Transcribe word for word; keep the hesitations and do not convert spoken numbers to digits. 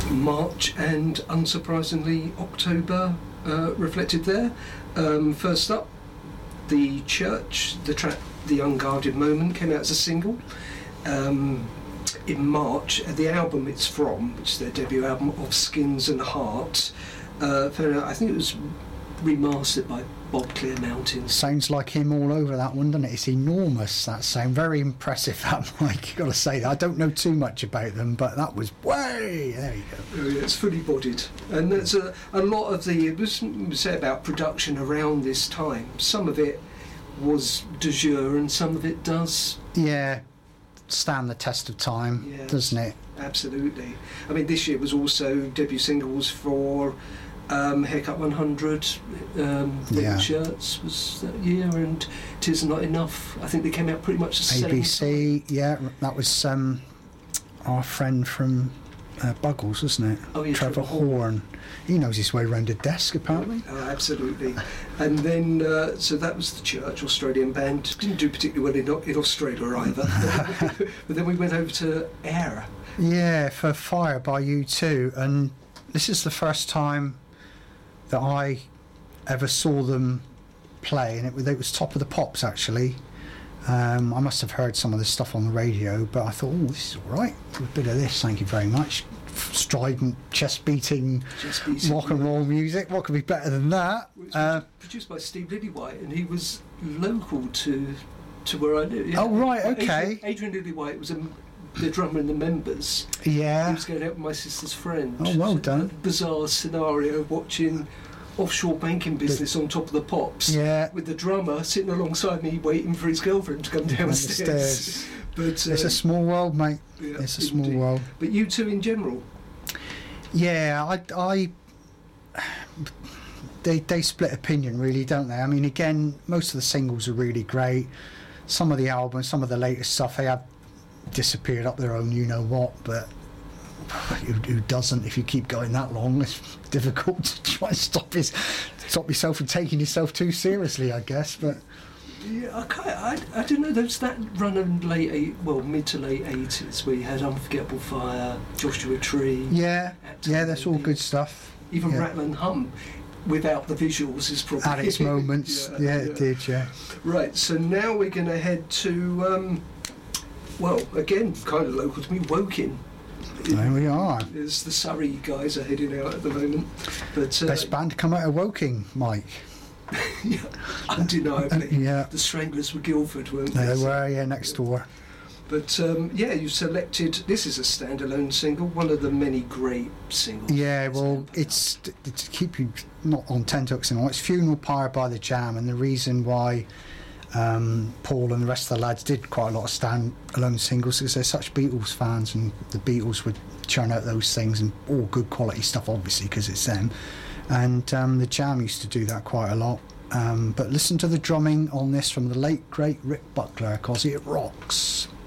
March and, unsurprisingly, October uh, reflected there. Um, first up, The Church, the track The Unguarded Moment, came out as a single. Um, in March, uh, the album it's from, which is their debut album, Of Skins and Heart, uh, I think it was remastered by Bob Clear Mountains. Sounds like him all over that one, doesn't it? It's enormous, that sound. Very impressive, that mic, got to say that. I don't know too much about them, but that was way, there you go. Oh, yeah, it's fully bodied. And there's a, a lot of the, it was say about production around this time. Some of it was de jure and some of it does. Yeah, stand the test of time, yeah, doesn't it? Absolutely. I mean, this year was also debut singles for Um, Haircut one hundred, um, yeah. Shirts was that year, and Tis Not Enough. I think they came out pretty much the same. A B C, yeah, that was um, our friend from uh, Buggles, wasn't it? Oh, yeah, Trevor, Trevor Horn. Horn. He knows his way around a desk, apparently. Oh, absolutely. And then, uh, so that was the Church, Australian band. Didn't do particularly well in, in Australia either. But then we went over to Air. Yeah, for Fire by U two, and this is the first time that I ever saw them play, and it was, it was Top of the Pops, actually. Um, I must have heard some of this stuff on the radio, but I thought, oh, this is all right. A bit of this, thank you very much. Strident, chest-beating, chest rock and roll music. What could be better than that? It was uh, produced by Steve Lillywhite, and he was local to to where I live. Yeah. Oh, right, okay. Adrian, Adrian Lillywhite was a, the drummer in the Members. Yeah. He was going out with my sister's friend. Oh, well done. A bizarre scenario of watching offshore banking business the, on Top of the Pops, yeah, with the drummer sitting alongside me waiting for his girlfriend to come downstairs. But um, it's a small world, mate. Yeah, it's a small indeed. world. But U two in general? Yeah, I, I they they split opinion, really, don't they? I mean, again, most of the singles are really great. Some of the albums, some of the latest stuff, they have disappeared up their own you know what, but who, who doesn't? If you keep going that long, it's difficult to try and stop his stop yourself from taking yourself too seriously, I guess. But yeah, I can't, I, I don't know. There's that run in late eight, well mid to late eighties where you had Unforgettable Fire, Joshua Tree. Yeah, yeah, that's all good stuff. Even yeah. Rattle and Hum, without the visuals, is probably at its moments. yeah, yeah, it yeah. did. Yeah. Right. So now we're going to head to, um, well, again, kind of local to me, Woking. There we are. There's the Surrey guys are heading out at the moment. But uh, best band to come out of Woking, Mike. Yeah, undeniably. Yeah. The Stranglers were Guildford, weren't they? They were, yeah, next door. But um, yeah, you selected. This is a standalone single, one of the many great singles. Yeah, well, it's to, to keep you not on tenterhooks and all. It's Funeral Pyre by the Jam, and the reason why um, Paul and the rest of the lads did quite a lot of standalone singles because they're such Beatles fans, and the Beatles would churn out those things, and all good quality stuff, obviously, because it's them. And um, the Jam used to do that quite a lot. Um, but listen to the drumming on this from the late, great Rick Buckler, because it rocks.